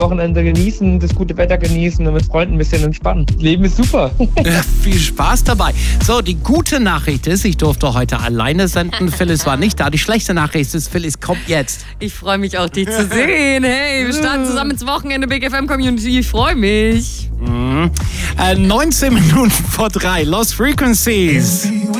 Wochenende genießen, das gute Wetter genießen und mit Freunden ein bisschen entspannen. Leben ist super. Viel Spaß dabei. So, die gute Nachricht ist, ich durfte heute alleine senden. Phyllis war nicht da. Die schlechte Nachricht ist, Phyllis kommt jetzt. Ich freue mich auch, dich zu sehen. Hey, wir starten zusammen ins Wochenende Big FM Community. Ich freue mich. 19 Minuten vor 3. Lost Frequencies.